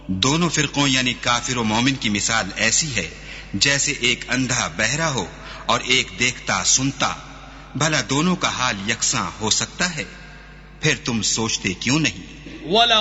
दोनों फिरकों यानी काफिर और मोमिन की मिसाल ऐसी है जैसे एक अंधा बहरा हो और एक देखता सुनता। भला दोनों का हाल यकसां हो सकता है? फिर तुम सोचते क्यों नहीं?